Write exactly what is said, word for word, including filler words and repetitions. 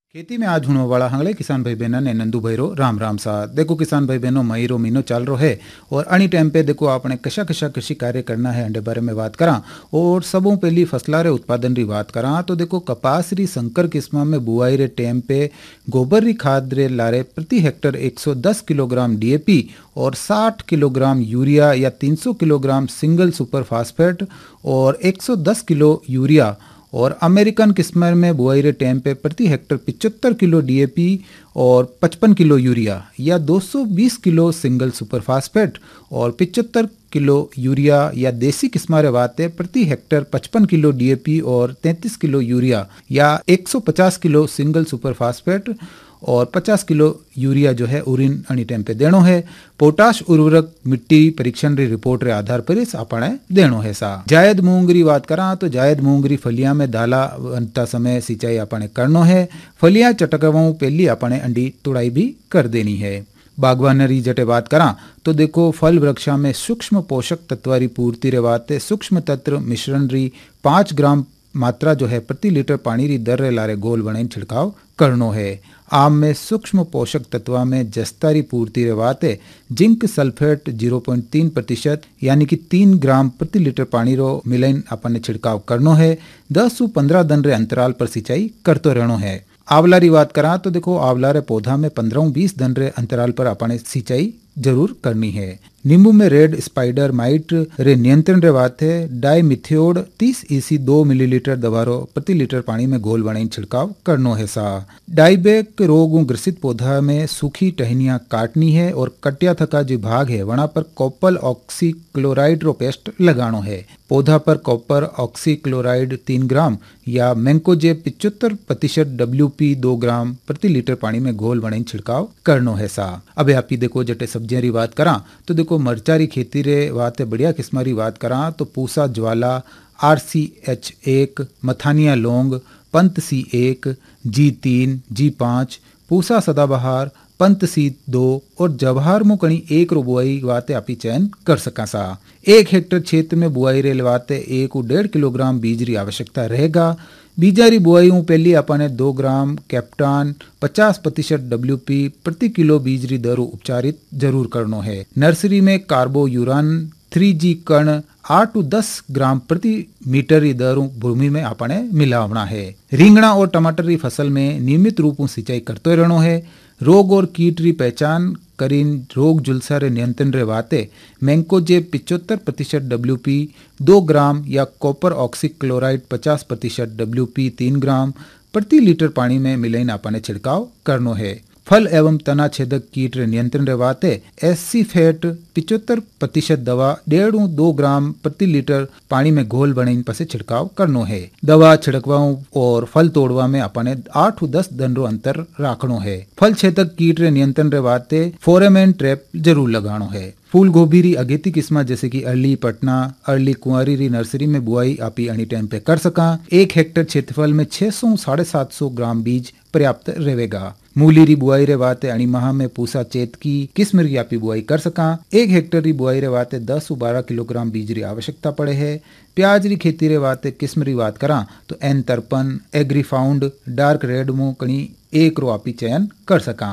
खेती में आज होने वाला हंगले किसान भाई बहना ने नंदू भाई रो राम राम सा। देखो किसान भाई बहनों, मई रो महीनो चाल रो है और अनी टाइम पे देखो आपने कशा कशा कृषि कार्य करना है अंडे बारे में बात करा। और सबों पहली फसला रे उत्पादन री बात करा तो देखो कपास री संकर किस्मा में बुआई रे टाइम पे गोबर री खाद रे लारे प्रति हेक्टर एक सौ दस किलोग्राम डीएपी और साठ किलोग्राम यूरिया या तीन सौ किलोग्राम सिंगल सुपर फास्फेट और एक सौ दस किलो यूरिया और अमेरिकन किस्म में बुआई रे टाइम पे प्रति हेक्टर पचहत्तर किलो डीएपी और पचपन किलो यूरिया या दो सौ बीस किलो सिंगल सुपर फास्फेट और पचहत्तर किलो यूरिया या देसी किस्म रे वाते प्रति हेक्टर पचपन किलो डीएपी और तैंतीस किलो यूरिया या एक सौ पचास किलो सिंगल सुपर फास्फेट और पचास किलो यूरिया जो है उरिन अनी टाइम पे देनो है। पोटाश उर्वरक मिट्टी परीक्षण री रिपोर्ट रे आधार पर इस आपने देनो है सा। जायद मूंग री बात करा तो जायद मूंग री फलिया में दाला बनता समय सिंचाई आपने करनो है। फलिया चटकवाऊं पहली आपने अंडी तुड़ाई भी कर देनी है। बागवानरी जटे बात करा तो देखो फल वृक्षा में सूक्ष्म पोषक तत्व री पूर्ति रे वाते सूक्ष्म तत्व मिश्रण री पाँच ग्राम मात्रा जो है प्रति लीटर पानी री दर रे लारे गोल बनाई छिड़काव करनो है। आम में सूक्ष्म पोषक तत्व में जस्तारी पूर्ति रे वाते जिंक सल्फेट जीरो पॉइंट तीन प्रतिशत यानी कि तीन ग्राम प्रति लीटर पानी रो मिलाइन अपन ने छिड़काव करनो है। दस से पंद्रह दिन रे अंतराल पर सिंचाई करते रहनो है। आंवला री बात करा तो देखो आंवला रे पौधा में पंद्रह बीस दिन रे अंतराल पर अपन सिंचाई जरूर करनी है। नींबू में रेड स्पाइडर माइट रे नियंत्रण रे बात है डाइमिथियोड तीस ईसी दो मिलीलीटर दवारो प्रति लीटर पानी में घोल बनाई छिड़काव करनो है सा। डाइबैक रोग ग्रसित पौधा में सूखी टहनियां काटनी है और कटिया थका जो भाग है वहां पर कॉपर ऑक्सी क्लोराइड रो पेस्ट लगानो है। पौधा पर कॉपर ऑक्सी क्लोराइड तीन ग्राम या मैंकोजेब पिचहत्तर प्रतिशत डब्ल्यूपी दो ग्राम प्रति लीटर पानी में घोल बनाई छिड़काव करनो है सा। अब आप देखो जटे सब्जियां री बात करा तो देखो मरचा री खेती रे वाते बढ़िया किस्म री बात करा तो पूसा ज्वाला आर सी एच एक मथानिया लौंग पंत सी एक जी तीन जी पाँच पूसा सदाबहार पंत सी दो और जवाहर मुकणी एक रो बुआई वाते आपी चयन कर सका सा। एक हेक्टर क्षेत्र में बुआई रे वाते एक उ डेढ़ किलोग्राम बीज री आवश्यकता रहेगा। बीजारी बुआई पहली अपने दो ग्राम कैप्टान पचास प्रतिशत डब्ल्यूपी प्रति किलो बीज री दर उपचारित जरूर करनो है। नर्सरी में कार्बोयूरान थ्री जी कण आठ टू दस ग्राम प्रति मीटर री दर भूमि में अपने मिलावना है। રીંગણા और टमाटर री फसल में नियमित रूप से सिंचाई करते रहनो है। रोग और कीट री पहचान करीन रोग जुलसा रे नियंत्रण रे वाते मैंकोजेब पिचहत्तर प्रतिशत डब्ल्यूपी दो ग्राम या कॉपर ऑक्सी क्लोराइड पचास प्रतिशत डब्ल्यूपी तीन ग्राम प्रति लीटर पानी में मिलाइन आपने छिड़काव करनो है। फल एवं तना छेदक कीट रे नियंत्रण रे वाते एससी फैट पिचहत्तर प्रतिशत दवा डेढ़ दो ग्राम प्रति लीटर पानी में घोल बनाई पसे छिड़काव करनो है। दवा छिड़कवाओं और फल तोड़वा में अपने आठ दस दिन रो अंतर राखनो है। फल छेदक कीट रे नियंत्रण रे वाते फोरेमैन ट्रैप जरूर लगानो है। फूल गोभी री अगेती किस्म जैसे कि अर्ली पटना अर्ली कुंवारी री नर्सरी में बुआई आपी अनी टाइम पे कर सका। एक हेक्टर क्षेत्रफल में छह सौ साढ़े सात सौ ग्राम बीज पर्याप्त रहेगा। मूली री बुआई रे वाते अणी माह में पूसा चेत की किस्म री आपी बुआई कर सका। एक हेक्टर री बुआई रे वाते दस से बारह किलोग्राम बीज री आवश्यकता पड़े है। प्याज री खेती रे वाते किस्म री बात करा तो एन तरपन एग्रीफाउंड डार्क रेड मो कणी एक रो आपी चयन कर सका।